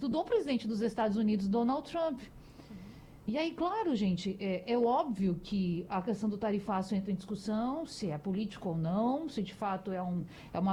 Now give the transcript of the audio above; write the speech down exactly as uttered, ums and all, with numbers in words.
sido do presidente dos Estados Unidos, Donald Trump. E aí, claro, gente, é, é óbvio que a questão do tarifaço entra em discussão, se é político ou não, se de fato é, um, é uma